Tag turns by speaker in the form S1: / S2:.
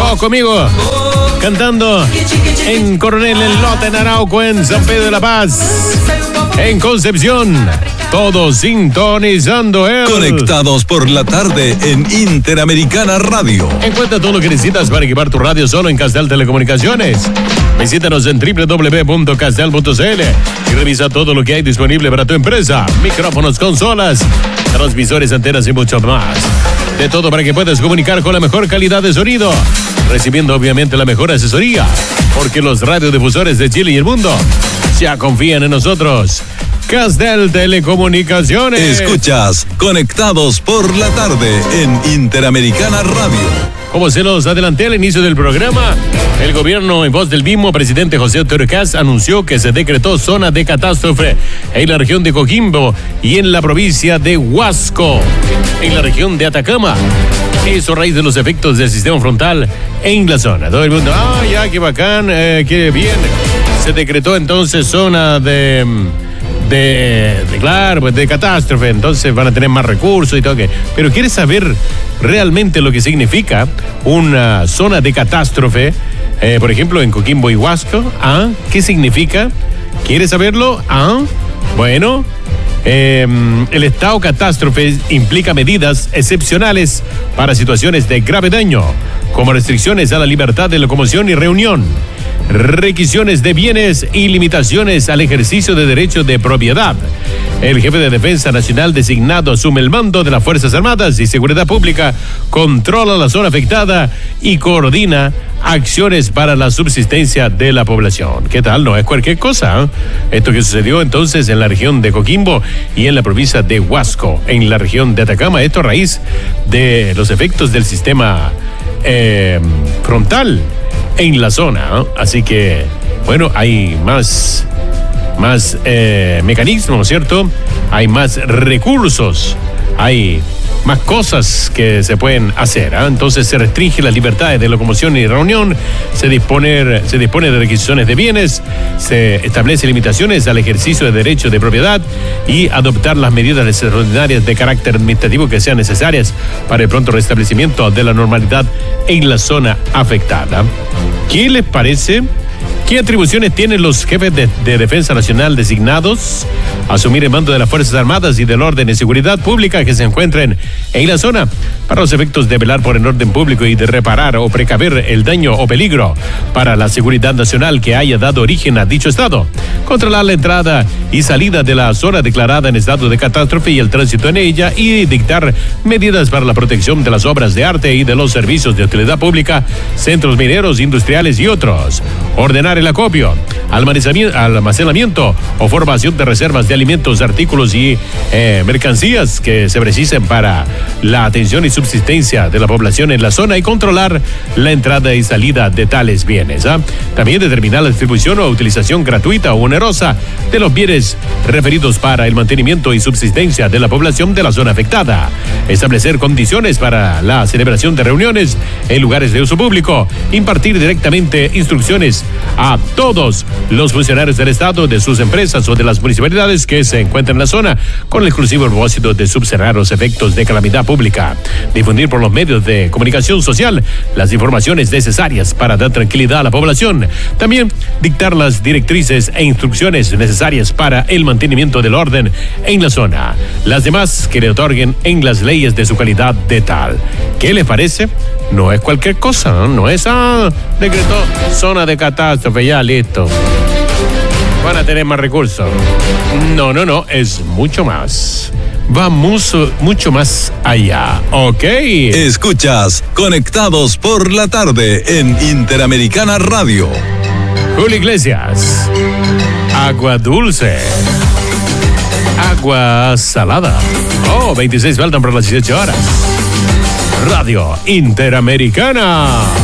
S1: Todos conmigo, cantando en Coronel, en Lota, en Arauco, en San Pedro de la Paz, en Concepción. Todos sintonizando
S2: Conectados por la tarde en Interamericana Radio.
S1: Encuentra todo lo que necesitas para equipar tu radio solo en Castel Telecomunicaciones. Visítanos en www.castel.cl y revisa todo lo que hay disponible para tu empresa. Micrófonos, consolas, transmisores, antenas y mucho más. De todo para que puedas comunicar con la mejor calidad de sonido, recibiendo obviamente la mejor asesoría, porque los radiodifusores de Chile y el mundo ya confían en nosotros. Castel Telecomunicaciones.
S2: Escuchas Conectados por la tarde en Interamericana Radio.
S1: Como se los adelanté al inicio del programa, el gobierno, en voz del mismo presidente José Antonio Kast, anunció que se decretó zona de catástrofe en la región de Coquimbo y en la provincia de Huasco, en la región de Atacama. Eso a raíz de los efectos del sistema frontal en la zona. Todo el mundo, ya, qué bacán, qué bien. Se decretó entonces zona de catástrofe, entonces van a tener más recursos y todo. Pero ¿quieres saber realmente lo que significa una zona de catástrofe? Por ejemplo, en Coquimbo y Huasco, ¿qué significa? ¿Quieres saberlo? Bueno, el estado catástrofe implica medidas excepcionales para situaciones de grave daño, como restricciones a la libertad de locomoción y reunión, requisiciones de bienes y limitaciones al ejercicio de derechos de propiedad. El jefe de Defensa Nacional designado asume el mando de las Fuerzas Armadas y Seguridad Pública, controla la zona afectada y coordina acciones para la subsistencia de la población. ¿Qué tal? No es cualquier cosa, Esto que sucedió entonces en la región de Coquimbo y en la provincia de Huasco, en la región de Atacama. Esto a raíz de los efectos del sistema frontal en la zona, Así que, bueno, hay más mecanismos, ¿cierto? Hay más recursos, hay más cosas que se pueden hacer, Entonces se restringe las libertades de locomoción y reunión, se dispone de requisiciones de bienes, se establece limitaciones al ejercicio de derechos de propiedad y adoptar las medidas extraordinarias de carácter administrativo que sean necesarias para el pronto restablecimiento de la normalidad en la zona afectada. ¿Qué les parece? ¿Qué atribuciones tienen los jefes de Defensa Nacional designados a asumir el mando de las Fuerzas Armadas y del orden y seguridad pública que se encuentren en la zona para los efectos de velar por el orden público y de reparar o precaver el daño o peligro para la seguridad nacional que haya dado origen a dicho estado, controlar la entrada y salida de la zona declarada en estado de catástrofe y el tránsito en ella y dictar medidas para la protección de las obras de arte y de los servicios de utilidad pública, centros mineros, industriales y otros, ordenar el acopio, almacenamiento o formación de reservas de alimentos, artículos y mercancías que se precisen para la atención y subsistencia de la población en la zona y controlar la entrada y salida de tales bienes. También determinar la distribución o utilización gratuita o onerosa de los bienes referidos para el mantenimiento y subsistencia de la población de la zona afectada. Establecer condiciones para la celebración de reuniones en lugares de uso público. Impartir directamente instrucciones a todos los funcionarios del Estado, de sus empresas o de las municipalidades que se encuentran en la zona, con el exclusivo propósito de subsanar los efectos de calamidad pública. Difundir por los medios de comunicación social las informaciones necesarias para dar tranquilidad a la población. También dictar las directrices e instrucciones necesarias para el mantenimiento del orden en la zona. Las demás que le otorguen en las leyes de su calidad de tal. ¿Qué les parece? No es cualquier cosa, no es decretó zona de catástrofe, ya listo. Van a tener más recursos. No, es mucho más. Va mucho más allá, ¿ok?
S2: Escuchas Conectados por la tarde en Interamericana Radio.
S1: Julio Iglesias, agua dulce, agua salada. 26 faltan para las 18 horas. Radio Interamericana.